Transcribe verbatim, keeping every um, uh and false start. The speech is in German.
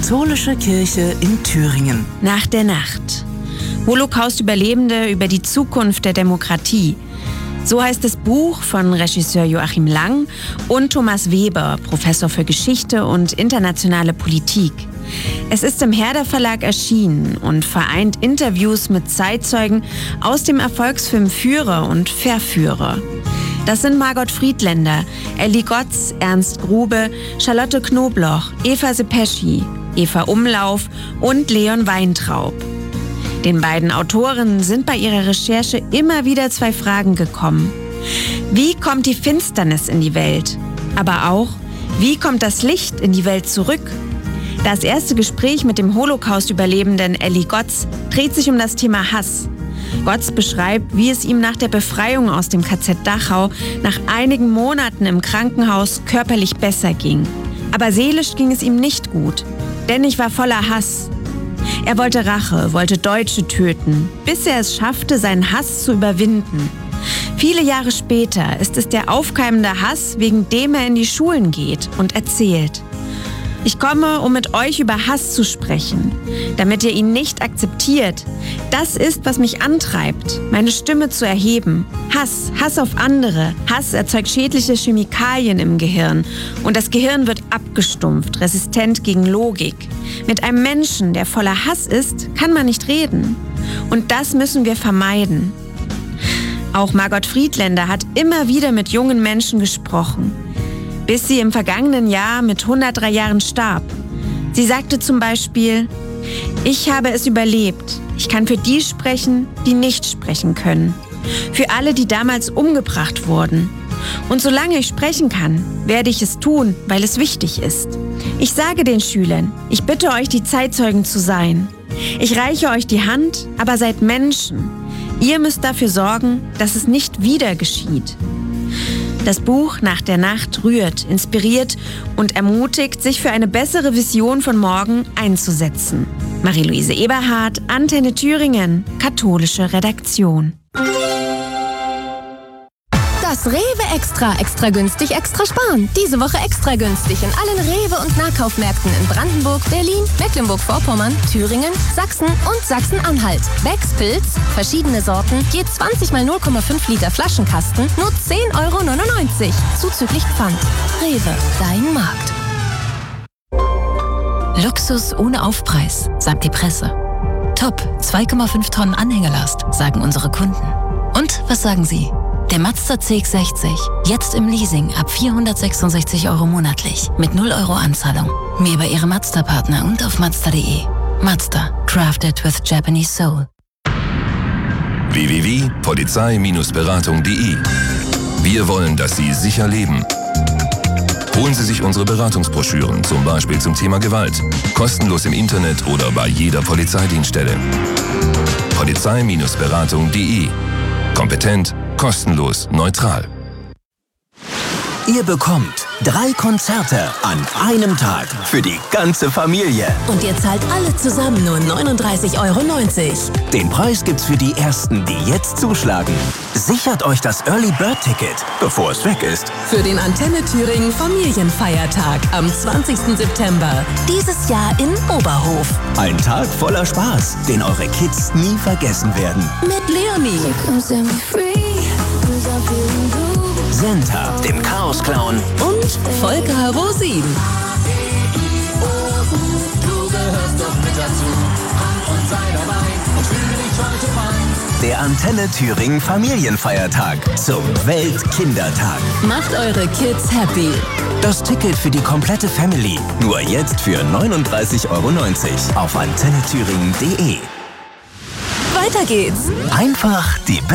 Katholische Kirche in Thüringen. Nach der Nacht. Holocaust-Überlebende über die Zukunft der Demokratie. So heißt das Buch von Regisseur Joachim Lang und Thomas Weber, Professor für Geschichte und internationale Politik. Es ist im Herder Verlag erschienen und vereint Interviews mit Zeitzeugen aus dem Erfolgsfilm Führer und Verführer. Das sind Margot Friedländer, Elli Gotz, Ernst Grube, Charlotte Knobloch, Eva Sepeschi, Eva Umlauf und Leon Weintraub. Den beiden Autorinnen sind bei ihrer Recherche immer wieder zwei Fragen gekommen. Wie kommt die Finsternis in die Welt? Aber auch, wie kommt das Licht in die Welt zurück? Das erste Gespräch mit dem Holocaust-Überlebenden Elli Gotz dreht sich um das Thema Hass. Gotz beschreibt, wie es ihm nach der Befreiung aus dem K Z Dachau nach einigen Monaten im Krankenhaus körperlich besser ging. Aber seelisch ging es ihm nicht gut, denn ich war voller Hass. Er wollte Rache, wollte Deutsche töten, bis er es schaffte, seinen Hass zu überwinden. Viele Jahre später ist es der aufkeimende Hass, wegen dem er in die Schulen geht und erzählt: Ich komme, um mit euch über Hass zu sprechen, damit ihr ihn nicht akzeptiert. Das ist, was mich antreibt, meine Stimme zu erheben. Hass, Hass auf andere. Hass erzeugt schädliche Chemikalien im Gehirn und das Gehirn wird abgestumpft, resistent gegen Logik. Mit einem Menschen, der voller Hass ist, kann man nicht reden. Und das müssen wir vermeiden. Auch Margot Friedländer hat immer wieder mit jungen Menschen gesprochen, bis sie im vergangenen Jahr mit hundertdrei Jahren starb. Sie sagte zum Beispiel: Ich habe es überlebt. Ich kann für die sprechen, die nicht sprechen können. Für alle, die damals umgebracht wurden. Und solange ich sprechen kann, werde ich es tun, weil es wichtig ist. Ich sage den Schülern, ich bitte euch, die Zeitzeugen zu sein. Ich reiche euch die Hand, aber seid Menschen. Ihr müsst dafür sorgen, dass es nicht wieder geschieht. Das Buch Nach der Nacht rührt, inspiriert und ermutigt, sich für eine bessere Vision von morgen einzusetzen. Marie-Louise Eberhardt, Antenne Thüringen, katholische Redaktion. Das Rewe Extra, extra günstig, extra sparen. Diese Woche extra günstig in allen Rewe- und Nahkaufmärkten in Brandenburg, Berlin, Mecklenburg-Vorpommern, Thüringen, Sachsen und Sachsen-Anhalt. Becks Pilz, verschiedene Sorten, je zwanzig mal null Komma fünf Liter Flaschenkasten, nur zehn Euro neunundneunzig. Zuzüglich Pfand. Rewe, dein Markt. Luxus ohne Aufpreis, sagt die Presse. Top, zwei Komma fünf Tonnen Anhängelast, sagen unsere Kunden. Und was sagen Sie? Der Mazda C X sechzig, jetzt im Leasing ab vierhundertsechsundsechzig Euro monatlich, mit null Euro Anzahlung. Mehr bei Ihrem Mazda-Partner und auf Mazda punkt de. Mazda, crafted with Japanese soul. w w w punkt polizei Beratung punkt de. Wir wollen, dass Sie sicher leben. Holen Sie sich unsere Beratungsbroschüren, zum Beispiel zum Thema Gewalt. Kostenlos im Internet oder bei jeder Polizeidienststelle. polizei Beratung punkt de. Kompetent, kostenlos, neutral. Ihr bekommt drei Konzerte an einem Tag für die ganze Familie. Und ihr zahlt alle zusammen nur neununddreißig Euro neunzig. Den Preis gibt's für die Ersten, die jetzt zuschlagen. Sichert euch das Early Bird Ticket, bevor es weg ist. Für den Antenne Thüringen Familienfeiertag am zwanzigsten September. Dieses Jahr in Oberhof. Ein Tag voller Spaß, den eure Kids nie vergessen werden. Mit Leonie. Senta, dem Chaos-Clown und Volker Rosin. Der Antenne Thüringen Familienfeiertag zum Weltkindertag. Macht eure Kids happy. Das Ticket für die komplette Family. Nur jetzt für neununddreißig Euro neunzig auf antenne thüringen punkt de. Weiter geht's. Einfach die